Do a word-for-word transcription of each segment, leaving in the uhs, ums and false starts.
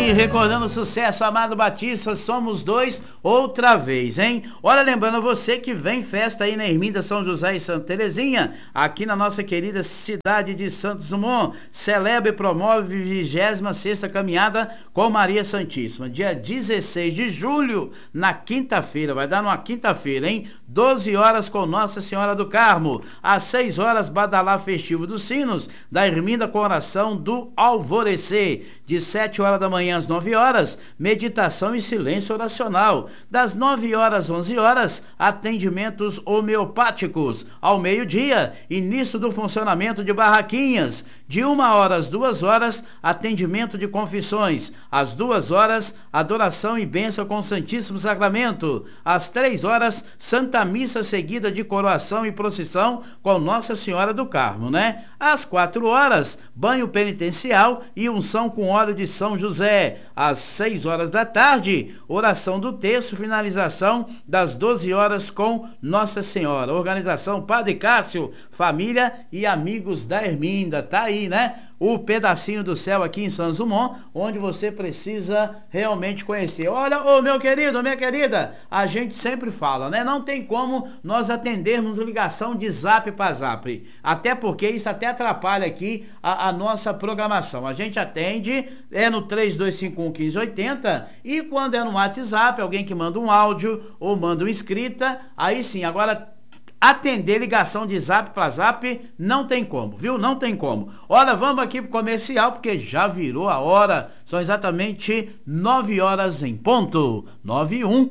aí, recordando o sucesso, Amado Batista, Somos Dois, outra vez, hein? Olha, lembrando você que vem festa aí na Erminda São José e Santa Terezinha, aqui na nossa querida cidade de Santos Dumont. Celebra e promove vigésima sexta caminhada com Maria Santíssima, dia dezesseis de julho, na quinta-feira, vai dar numa quinta-feira, hein? doze horas com Nossa Senhora do Carmo, às seis horas, Badalá Festivo dos Sinos, da Erminda com oração do Alvorecer, de sete horas da manhã às nove horas, meditação e silêncio oracional, das nove horas às onze horas, atendimentos homeopáticos, ao meio-dia, início do funcionamento de barraquinhas, de uma hora às duas horas, atendimento de confissões, às duas horas, adoração e bênção com o Santíssimo Sacramento, às três horas, Santa Missa seguida de coroação e procissão com Nossa Senhora do Carmo, né? Às quatro horas, banho penitencial e unção com óleo de São José. Às seis horas da tarde, oração do terço, finalização das doze horas com Nossa Senhora. Organização Padre Cássio, família e amigos da Erminda. Tá aí, né? O pedacinho do céu aqui em Santos Dumont, onde você precisa realmente conhecer. Olha, ô meu querido, minha querida, a gente sempre fala, né? Não tem como nós atendermos ligação de zap para zap, até porque isso até atrapalha aqui a, a nossa programação. A gente atende é no três dois cinco um, um cinco oito zero, e quando é no WhatsApp, alguém que manda um áudio ou manda uma escrita, aí sim. Agora, atender ligação de zap para zap não tem como, viu? Não tem como. Olha, vamos aqui pro comercial, porque já virou a hora. São exatamente nove horas em ponto. Nove e um.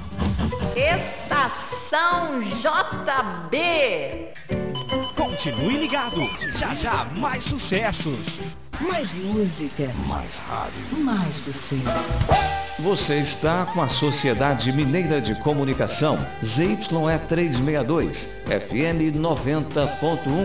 Estação J B. Continue ligado. Já já mais sucessos. Mais música. Mais rádio. Mais você. Você está com a Sociedade Mineira de Comunicação, Z Y E trezentos e sessenta e dois, F M noventa ponto um.